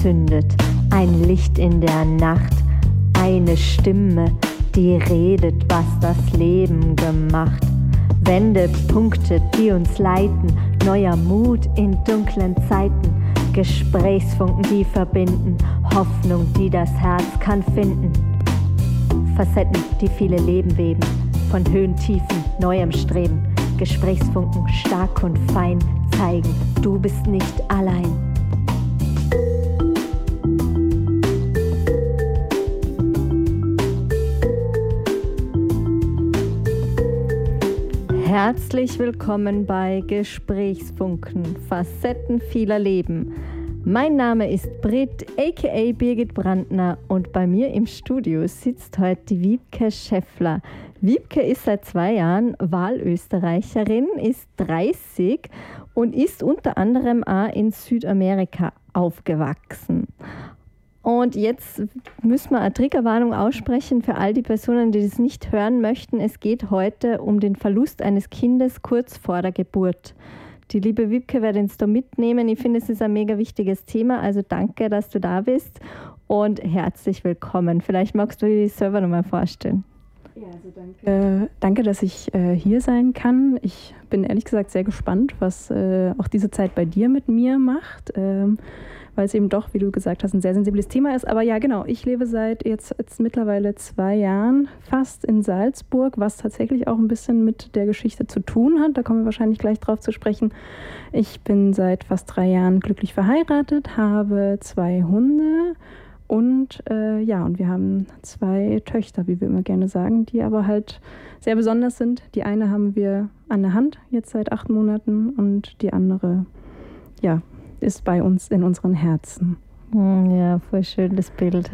entzündet, ein Licht in der Nacht, eine Stimme, die redet, was das Leben gemacht. Wendepunkte, die uns leiten, neuer Mut in dunklen Zeiten, Gesprächsfunken, die verbinden, Hoffnung, die das Herz kann finden. Facetten, die viele Leben weben, von Höhen, Tiefen, neuem Streben, Gesprächsfunken, stark und fein, zeigen, du bist nicht allein. Herzlich willkommen bei Gesprächsfunken, Facetten vieler Leben. Mein Name ist Britt, aka Birgit Brandner, und bei mir im Studio sitzt heute die Wiebke Schäffler. Wiebke ist seit 2 Jahren Wahlösterreicherin, ist 30 und ist unter anderem auch in Südamerika aufgewachsen. Und jetzt müssen wir eine Triggerwarnung aussprechen für all die Personen, die das nicht hören möchten. Es geht heute um den Verlust eines Kindes kurz vor der Geburt. Die liebe Wiebke wird uns da mitnehmen. Ich finde, es ist ein mega wichtiges Thema. Also danke, dass du da bist und herzlich willkommen. Vielleicht magst du dich selber nochmal vorstellen. Ja, also danke, dass ich hier sein kann. Ich bin ehrlich gesagt sehr gespannt, was auch diese Zeit bei dir mit mir macht. Weil es eben doch, wie du gesagt hast, ein sehr sensibles Thema ist. Aber ja, genau, ich lebe seit jetzt mittlerweile 2 Jahren fast in Salzburg, was tatsächlich auch ein bisschen mit der Geschichte zu tun hat. Da kommen wir wahrscheinlich gleich drauf zu sprechen. Ich bin seit fast 3 Jahren glücklich verheiratet, habe 2 Hunde und und wir haben 2 Töchter, wie wir immer gerne sagen, die aber halt sehr besonders sind. Die eine haben wir an der Hand, jetzt seit 8 Monaten, und die andere, ist bei uns in unseren Herzen. Ja, voll schön, das Bild.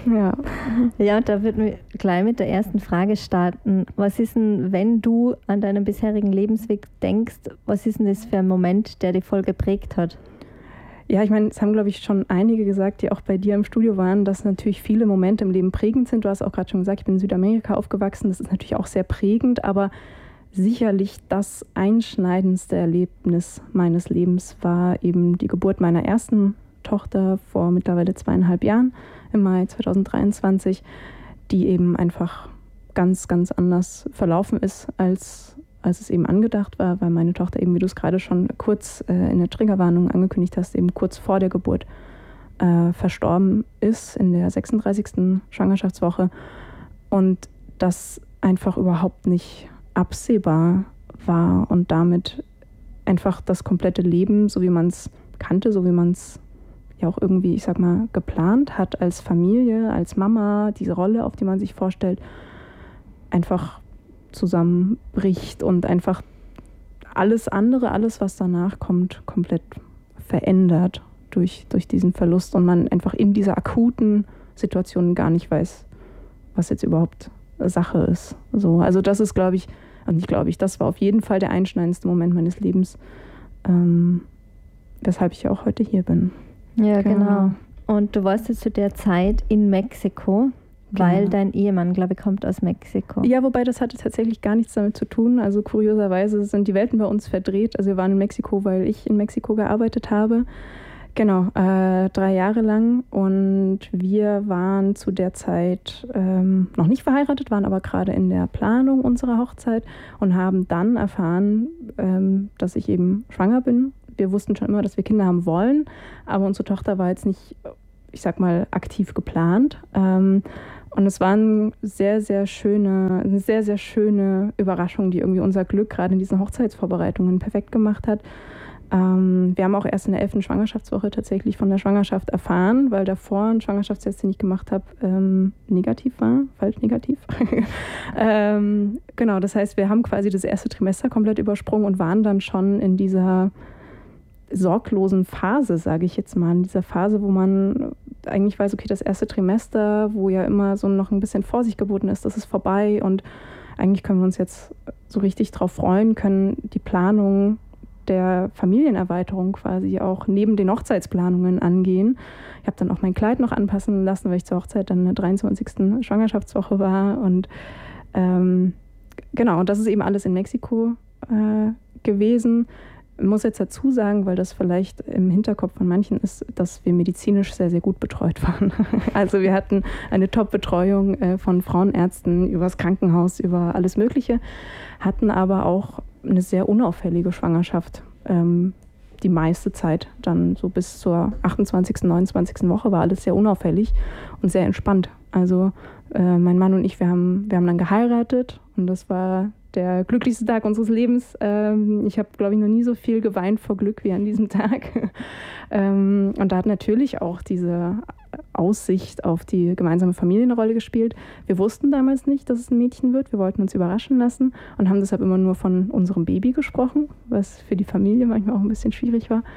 Ja, und da würden wir gleich mit der ersten Frage starten. Was ist denn, wenn du an deinen bisherigen Lebensweg denkst, was ist denn das für ein Moment, der dich voll geprägt hat? Ja, ich meine, es haben, glaube ich, schon einige gesagt, die auch bei dir im Studio waren, dass natürlich viele Momente im Leben prägend sind. Du hast auch gerade schon gesagt, ich bin in Südamerika aufgewachsen. Das ist natürlich auch sehr prägend, aber sicherlich das einschneidendste Erlebnis meines Lebens war eben die Geburt meiner ersten Tochter vor mittlerweile 2,5 Jahren, im Mai 2023, die eben einfach ganz, ganz anders verlaufen ist, als es eben angedacht war, weil meine Tochter eben, wie du es gerade schon kurz in der Triggerwarnung angekündigt hast, eben kurz vor der Geburt verstorben ist in der 36. Schwangerschaftswoche, und das einfach überhaupt nicht absehbar war und damit einfach das komplette Leben, so wie man es kannte, so wie man es ja auch irgendwie, ich sag mal, geplant hat als Familie, als Mama, diese Rolle, auf die man sich vorstellt, einfach zusammenbricht und einfach alles andere, alles, was danach kommt, komplett verändert durch diesen Verlust und man einfach in dieser akuten Situation gar nicht weiß, was jetzt überhaupt Sache ist. So, also das ist, das war auf jeden Fall der einschneidendste Moment meines Lebens, weshalb ich auch heute hier bin. Ja, genau. Und du warst jetzt zu der Zeit in Mexiko, weil dein Ehemann, glaube ich, kommt aus Mexiko. Ja, wobei das hatte tatsächlich gar nichts damit zu tun. Also kurioserweise sind die Welten bei uns verdreht. Also wir waren in Mexiko, weil ich in Mexiko gearbeitet habe. Genau, 3 Jahre lang, und wir waren zu der Zeit noch nicht verheiratet, waren aber gerade in der Planung unserer Hochzeit und haben dann erfahren, dass ich eben schwanger bin. Wir wussten schon immer, dass wir Kinder haben wollen, aber unsere Tochter war jetzt nicht, ich sag mal, aktiv geplant. Und es war eine sehr, sehr schöne Überraschung, die irgendwie unser Glück gerade in diesen Hochzeitsvorbereitungen perfekt gemacht hat. Wir haben auch erst in der 11. Schwangerschaftswoche tatsächlich von der Schwangerschaft erfahren, weil davor ein Schwangerschaftstest, den ich gemacht habe, negativ war, falsch negativ. Genau, das heißt, wir haben quasi das erste Trimester komplett übersprungen und waren dann schon in dieser sorglosen Phase, sage ich jetzt mal, in dieser Phase, wo man eigentlich weiß, okay, das erste Trimester, wo ja immer so noch ein bisschen Vorsicht geboten ist, das ist vorbei und eigentlich können wir uns jetzt so richtig drauf freuen, können die Planung der Familienerweiterung quasi auch neben den Hochzeitsplanungen angehen. Ich habe dann auch mein Kleid noch anpassen lassen, weil ich zur Hochzeit dann in der 23. Schwangerschaftswoche war. Und und das ist eben alles in Mexiko gewesen. Ich muss jetzt dazu sagen, weil das vielleicht im Hinterkopf von manchen ist, dass wir medizinisch sehr, sehr gut betreut waren. Also wir hatten eine Top-Betreuung von Frauenärzten über das Krankenhaus, über alles Mögliche, hatten aber auch eine sehr unauffällige Schwangerschaft. Die meiste Zeit, dann so bis zur 28., 29. Woche war alles sehr unauffällig und sehr entspannt. Also mein Mann und ich, wir haben dann geheiratet und das war der glücklichste Tag unseres Lebens. Ich habe, glaube ich, noch nie so viel geweint vor Glück wie an diesem Tag. Und da hat natürlich auch diese Aussicht auf die gemeinsame Familie eine Rolle gespielt. Wir wussten damals nicht, dass es ein Mädchen wird. Wir wollten uns überraschen lassen und haben deshalb immer nur von unserem Baby gesprochen, was für die Familie manchmal auch ein bisschen schwierig war.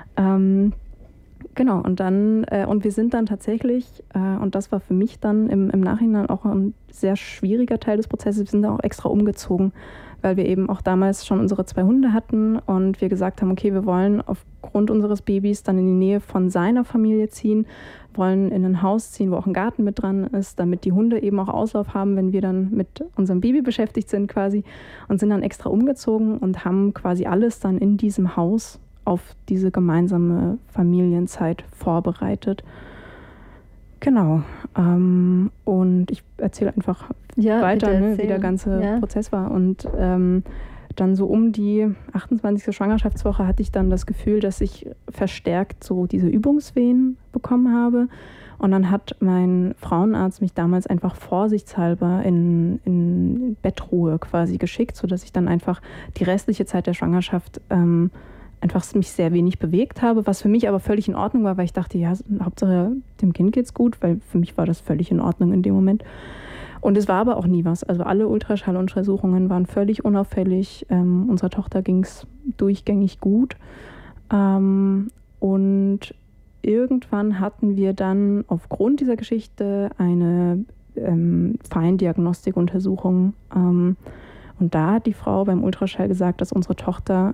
Genau, und wir sind dann tatsächlich, und das war für mich dann im Nachhinein auch ein sehr schwieriger Teil des Prozesses, wir sind da auch extra umgezogen, weil wir eben auch damals schon unsere 2 Hunde hatten und wir gesagt haben, okay, wir wollen aufgrund unseres Babys dann in die Nähe von seiner Familie ziehen, wollen in ein Haus ziehen, wo auch ein Garten mit dran ist, damit die Hunde eben auch Auslauf haben, wenn wir dann mit unserem Baby beschäftigt sind quasi, und sind dann extra umgezogen und haben quasi alles dann in diesem Haus auf diese gemeinsame Familienzeit vorbereitet. Genau. Und ich erzähle einfach weiter, wie der ganze Prozess war. Und dann so um die 28. Schwangerschaftswoche hatte ich dann das Gefühl, dass ich verstärkt so diese Übungswehen bekommen habe. Und dann hat mein Frauenarzt mich damals einfach vorsichtshalber in Bettruhe quasi geschickt, sodass ich dann einfach die restliche Zeit der Schwangerschaft einfach mich sehr wenig bewegt habe, was für mich aber völlig in Ordnung war, weil ich dachte, ja, Hauptsache dem Kind geht's gut, weil für mich war das völlig in Ordnung in dem Moment. Und es war aber auch nie was. Also alle Ultraschalluntersuchungen waren völlig unauffällig. Unserer Tochter ging es durchgängig gut. Und irgendwann hatten wir dann aufgrund dieser Geschichte eine Feindiagnostikuntersuchung. Und da hat die Frau beim Ultraschall gesagt, dass unsere Tochter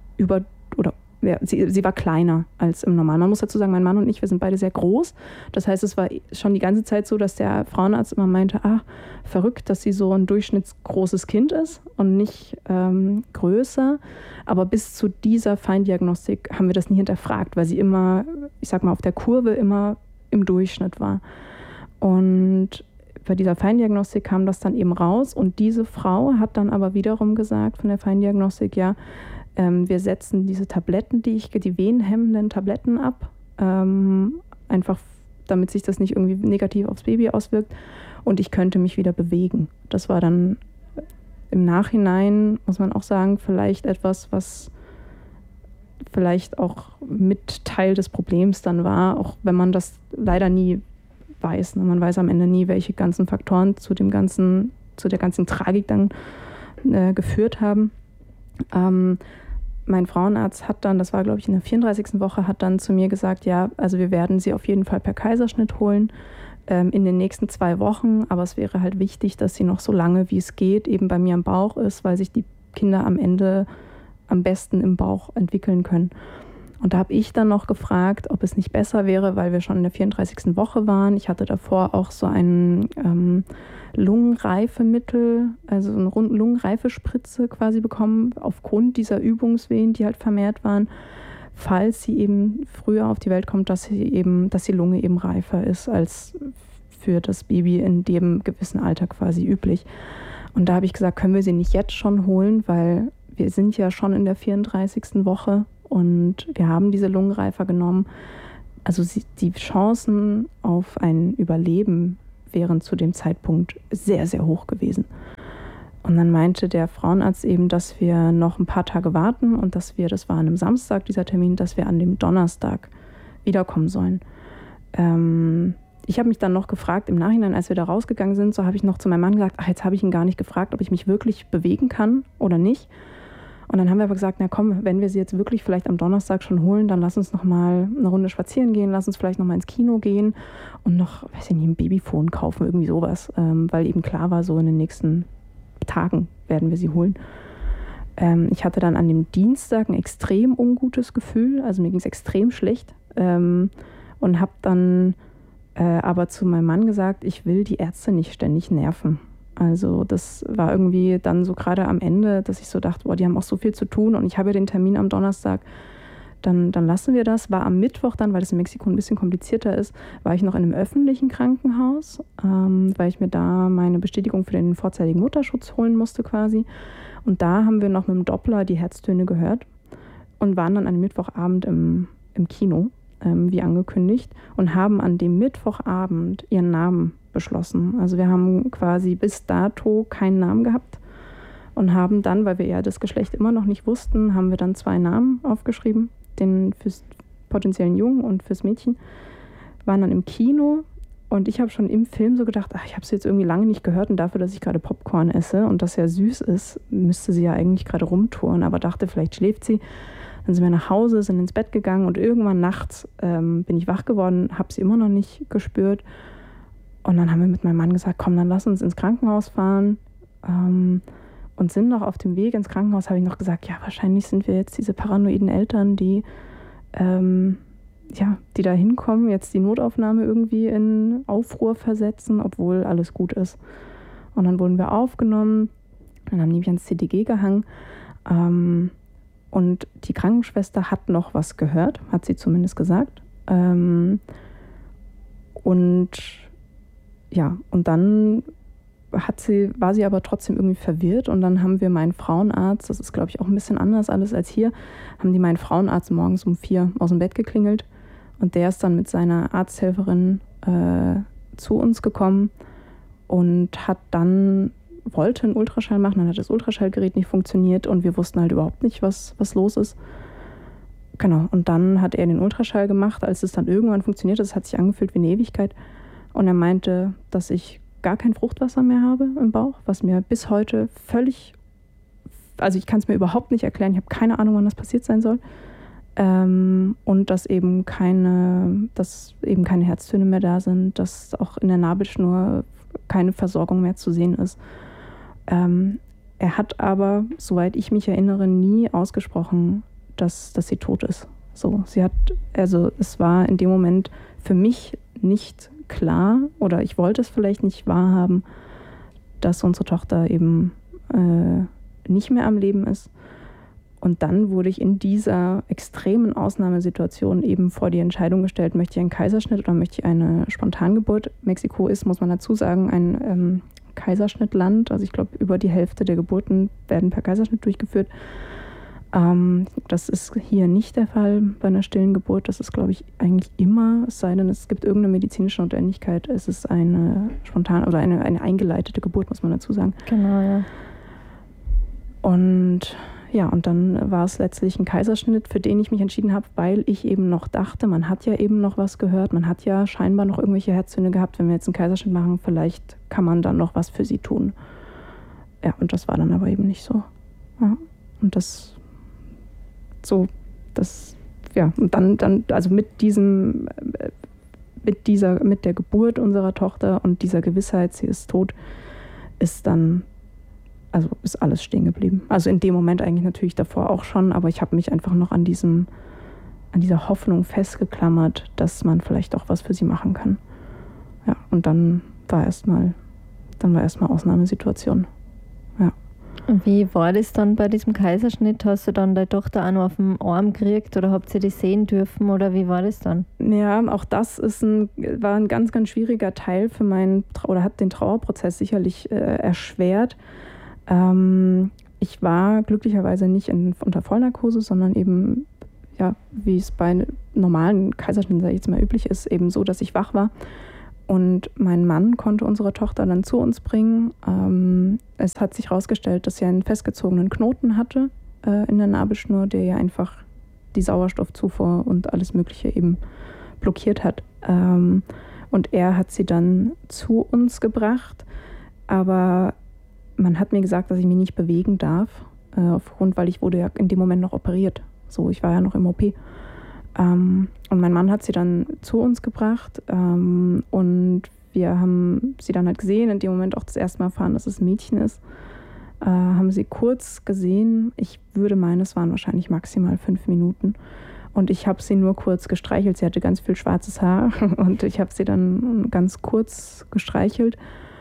sie war kleiner als im Normalen. Man muss dazu sagen, mein Mann und ich, wir sind beide sehr groß. Das heißt, es war schon die ganze Zeit so, dass der Frauenarzt immer meinte, verrückt, dass sie so ein durchschnittsgroßes Kind ist und nicht größer. Aber bis zu dieser Feindiagnostik haben wir das nie hinterfragt, weil sie immer, ich sag mal, auf der Kurve immer im Durchschnitt war. Und bei dieser Feindiagnostik kam das dann eben raus. Und diese Frau hat dann aber wiederum gesagt von der Feindiagnostik, wir setzen diese Tabletten, die wehenhemmenden Tabletten ab, einfach damit sich das nicht irgendwie negativ aufs Baby auswirkt und ich könnte mich wieder bewegen. Das war dann im Nachhinein, muss man auch sagen, vielleicht etwas, was vielleicht auch mit Teil des Problems dann war, auch wenn man das leider nie weiß. Man weiß am Ende nie, welche ganzen Faktoren zu der ganzen Tragik dann geführt haben. Mein Frauenarzt hat dann, das war glaube ich in der 34. Woche, hat dann zu mir gesagt, also wir werden sie auf jeden Fall per Kaiserschnitt holen in den nächsten 2 Wochen, aber es wäre halt wichtig, dass sie noch so lange wie es geht eben bei mir im Bauch ist, weil sich die Kinder am Ende am besten im Bauch entwickeln können. Und da habe ich dann noch gefragt, ob es nicht besser wäre, weil wir schon in der 34. Woche waren. Ich hatte davor auch so ein Lungenreifemittel, also eine Lungenreifespritze quasi bekommen, aufgrund dieser Übungswehen, die halt vermehrt waren, falls sie eben früher auf die Welt kommt, dass die Lunge eben reifer ist als für das Baby in dem gewissen Alter quasi üblich. Und da habe ich gesagt, können wir sie nicht jetzt schon holen, weil wir sind ja schon in der 34. Woche und wir haben diese Lungenreifer genommen. Also die Chancen auf ein Überleben wären zu dem Zeitpunkt sehr, sehr hoch gewesen. Und dann meinte der Frauenarzt eben, dass wir noch ein paar Tage warten und das war an einem Samstag dieser Termin, dass wir an dem Donnerstag wiederkommen sollen. Ich habe mich dann noch gefragt, im Nachhinein, als wir da rausgegangen sind, so habe ich noch zu meinem Mann gesagt, jetzt habe ich ihn gar nicht gefragt, ob ich mich wirklich bewegen kann oder nicht. Und dann haben wir aber gesagt, na komm, wenn wir sie jetzt wirklich vielleicht am Donnerstag schon holen, dann lass uns noch mal eine Runde spazieren gehen, lass uns vielleicht noch mal ins Kino gehen und noch, weiß ich nicht, ein Babyphone kaufen, irgendwie sowas, weil eben klar war, so in den nächsten Tagen werden wir sie holen. Ich hatte dann an dem Dienstag ein extrem ungutes Gefühl, also mir ging es extrem schlecht und habe dann aber zu meinem Mann gesagt, ich will die Ärzte nicht ständig nerven. Also das war irgendwie dann so gerade am Ende, dass ich so dachte, boah, die haben auch so viel zu tun und ich habe ja den Termin am Donnerstag, dann lassen wir das. War am Mittwoch dann, weil das in Mexiko ein bisschen komplizierter ist, war ich noch in einem öffentlichen Krankenhaus, weil ich mir da meine Bestätigung für den vorzeitigen Mutterschutz holen musste quasi. Und da haben wir noch mit dem Doppler die Herztöne gehört und waren dann an dem Mittwochabend im Kino, wie angekündigt, und haben an dem Mittwochabend ihren Namen beschlossen. Also wir haben quasi bis dato keinen Namen gehabt und haben dann, weil wir ja das Geschlecht immer noch nicht wussten, haben wir dann 2 Namen aufgeschrieben, den fürs potenziellen Jungen und fürs Mädchen, waren dann im Kino und ich habe schon im Film so gedacht, ach, ich habe sie jetzt irgendwie lange nicht gehört und dafür, dass ich gerade Popcorn esse und das ja süß ist, müsste sie ja eigentlich gerade rumtouren, aber dachte, vielleicht schläft sie. Dann sind wir nach Hause, sind ins Bett gegangen und irgendwann nachts bin ich wach geworden, habe sie immer noch nicht gespürt. Und dann haben wir mit meinem Mann gesagt, komm, dann lass uns ins Krankenhaus fahren. Und sind noch auf dem Weg ins Krankenhaus, habe ich noch gesagt, ja, wahrscheinlich sind wir jetzt diese paranoiden Eltern, die da hinkommen, jetzt die Notaufnahme irgendwie in Aufruhr versetzen, obwohl alles gut ist. Und dann wurden wir aufgenommen, dann haben die mich ans CTG gehangen. Und die Krankenschwester hat noch was gehört, hat sie zumindest gesagt. Und dann war sie aber trotzdem irgendwie verwirrt und dann haben wir meinen Frauenarzt, das ist glaube ich auch ein bisschen anders alles als hier, haben die meinen Frauenarzt morgens um 4 aus dem Bett geklingelt und der ist dann mit seiner Arzthelferin zu uns gekommen und wollte einen Ultraschall machen, dann hat das Ultraschallgerät nicht funktioniert und wir wussten halt überhaupt nicht, was los ist. Genau, und dann hat er den Ultraschall gemacht, als es dann irgendwann funktioniert, das hat sich angefühlt wie eine Ewigkeit und er meinte, dass ich gar kein Fruchtwasser mehr habe im Bauch, was mir bis heute also ich kann es mir überhaupt nicht erklären, ich habe keine Ahnung, wann das passiert sein soll. Und dass eben keine Herztöne mehr da sind, dass auch in der Nabelschnur keine Versorgung mehr zu sehen ist. Er hat aber, soweit ich mich erinnere, nie ausgesprochen, dass sie tot ist. So, es war in dem Moment für mich nicht klar, oder ich wollte es vielleicht nicht wahrhaben, dass unsere Tochter eben nicht mehr am Leben ist. Und dann wurde ich in dieser extremen Ausnahmesituation eben vor die Entscheidung gestellt, möchte ich einen Kaiserschnitt oder möchte ich eine Spontangeburt? Mexiko ist, muss man dazu sagen, ein Kaiserschnittland. Also ich glaube, über die Hälfte der Geburten werden per Kaiserschnitt durchgeführt. Das ist hier nicht der Fall bei einer stillen Geburt. Das ist, glaube ich, eigentlich immer, es sei denn, es gibt irgendeine medizinische Notwendigkeit. Es ist eine spontane oder eine eingeleitete Geburt, muss man dazu sagen. Genau, ja. Und dann war es letztlich ein Kaiserschnitt, für den ich mich entschieden habe, weil ich eben noch dachte, man hat ja eben noch was gehört, man hat ja scheinbar noch irgendwelche Herztöne gehabt. Wenn wir jetzt einen Kaiserschnitt machen, vielleicht kann man dann noch was für sie tun. Ja, und das war dann aber eben nicht so. Ja, und und dann, also mit der Geburt unserer Tochter und dieser Gewissheit, sie ist tot, ist alles stehen geblieben. Also in dem Moment eigentlich natürlich davor auch schon, aber ich habe mich einfach noch an dieser Hoffnung festgeklammert, dass man vielleicht auch was für sie machen kann. Ja, und dann war erstmal Ausnahmesituation. Ja. Wie war das dann bei diesem Kaiserschnitt? Hast du dann deine Tochter auch noch auf dem Arm gekriegt oder habt ihr die sehen dürfen oder wie war das dann? Ja, auch das war ein ganz, ganz schwieriger Teil für hat den Trauerprozess sicherlich erschwert. Ich war glücklicherweise nicht unter Vollnarkose, sondern eben, ja, wie es bei normalen Kaiserschnitten, sage ich jetzt mal, üblich ist, eben so, dass ich wach war. Und mein Mann konnte unsere Tochter dann zu uns bringen. Es hat sich herausgestellt, dass sie einen festgezogenen Knoten hatte in der Nabelschnur, der ja einfach die Sauerstoffzufuhr und alles Mögliche eben blockiert hat. Und er hat sie dann zu uns gebracht. Aber man hat mir gesagt, dass ich mich nicht bewegen darf, weil ich wurde ja in dem Moment noch operiert. So, ich war ja noch im OP. Und mein Mann hat sie dann zu uns gebracht und wir haben sie dann halt gesehen, in dem Moment auch das erste Mal erfahren, dass es ein Mädchen ist. Haben sie kurz gesehen, ich würde meinen, es waren wahrscheinlich maximal 5 Minuten. Und ich habe sie nur kurz gestreichelt, sie hatte ganz viel schwarzes Haar und ich habe sie dann ganz kurz gestreichelt.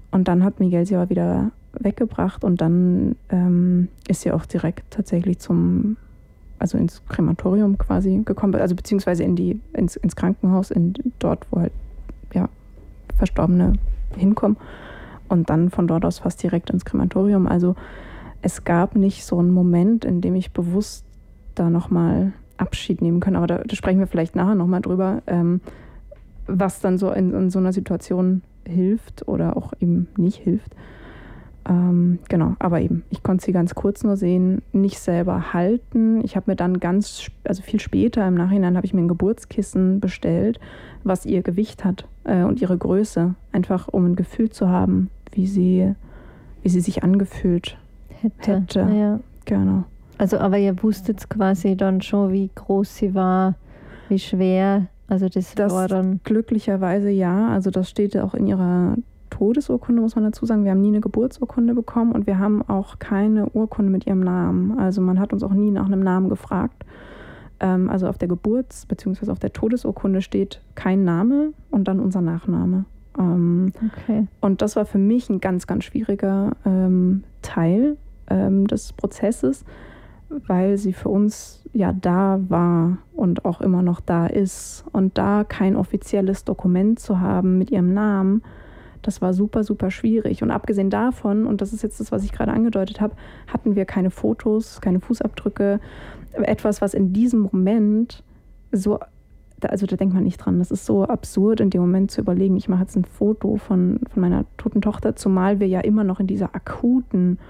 Und dann hat Miguel sie aber wieder weggebracht und dann ist sie auch direkt tatsächlich ins Krematorium quasi gekommen, also beziehungsweise ins Krankenhaus, dort, wo halt Verstorbene hinkommen und dann von dort aus fast direkt ins Krematorium. Also es gab nicht so einen Moment, in dem ich bewusst da nochmal Abschied nehmen kann, aber da sprechen wir vielleicht nachher nochmal drüber, was dann so in so einer Situation hilft oder auch eben nicht hilft. Genau, aber eben, ich konnte sie ganz kurz nur sehen, nicht selber halten. Ich habe mir dann viel später im Nachhinein habe ich mir ein Geburtskissen bestellt, was ihr Gewicht hat und ihre Größe, einfach um ein Gefühl zu haben, wie sie sich angefühlt hätte. Ja. Genau. Also, aber ihr wusstet quasi dann schon, wie groß sie war, wie schwer. Also das war dann... Glücklicherweise ja, also das steht auch in ihrer Todesurkunde, muss man dazu sagen. Wir haben nie eine Geburtsurkunde bekommen und wir haben auch keine Urkunde mit ihrem Namen. Also man hat uns auch nie nach einem Namen gefragt. Also auf der bzw. auf der Todesurkunde steht kein Name und dann unser Nachname. Okay. Und das war für mich ein ganz, ganz schwieriger Teil des Prozesses, weil sie für uns ja da war und auch immer noch da ist. Und da kein offizielles Dokument zu haben mit ihrem Namen, das war super, super schwierig. Und abgesehen davon, und das ist jetzt das, was ich gerade angedeutet habe, hatten wir keine Fotos, keine Fußabdrücke. Etwas, was in diesem Moment so, also da denkt man nicht dran, das ist so absurd in dem Moment zu überlegen, ich mache jetzt ein Foto von meiner toten Tochter, zumal wir ja immer noch in dieser akuten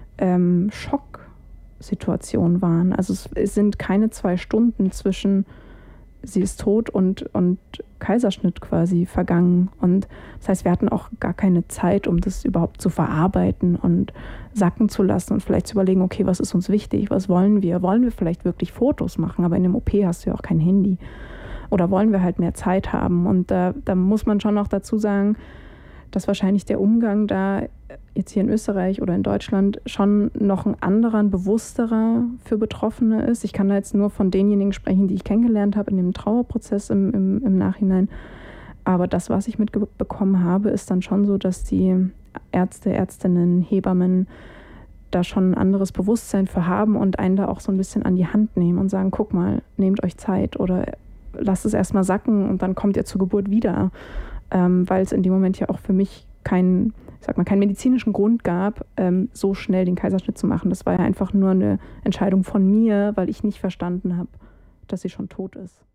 Schocksituation waren. Also es sind keine 2 Stunden zwischen sie ist tot und Kaiserschnitt quasi vergangen. Und das heißt, wir hatten auch gar keine Zeit, um das überhaupt zu verarbeiten und sacken zu lassen und vielleicht zu überlegen, okay, was ist uns wichtig, was wollen wir? Wollen wir vielleicht wirklich Fotos machen? Aber in einem OP hast du ja auch kein Handy. Oder wollen wir halt mehr Zeit haben? Und da muss man schon noch dazu sagen, dass wahrscheinlich der Umgang da jetzt hier in Österreich oder in Deutschland schon noch ein anderer, ein bewussterer für Betroffene ist. Ich kann da jetzt nur von denjenigen sprechen, die ich kennengelernt habe in dem Trauerprozess im Nachhinein. Aber das, was ich mitbekommen habe, ist dann schon so, dass die Ärzte, Ärztinnen, Hebammen da schon ein anderes Bewusstsein für haben und einen da auch so ein bisschen an die Hand nehmen und sagen, guck mal, nehmt euch Zeit oder lasst es erstmal sacken und dann kommt ihr zur Geburt wieder. Weil es in dem Moment ja auch für mich keinen medizinischen Grund gab, so schnell den Kaiserschnitt zu machen. Das war ja einfach nur eine Entscheidung von mir, weil ich nicht verstanden habe, dass sie schon tot ist.